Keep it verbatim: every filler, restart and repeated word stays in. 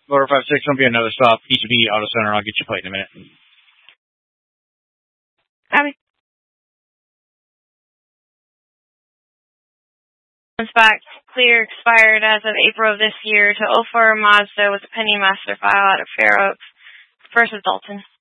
Motor five six, I'll be another stop. E T B Auto Center. I'll get you plate in a minute. Copy. Inspect clear expired as of April of this year to oh four Mazda with a pending master file out of Fair Oaks. First is Dalton.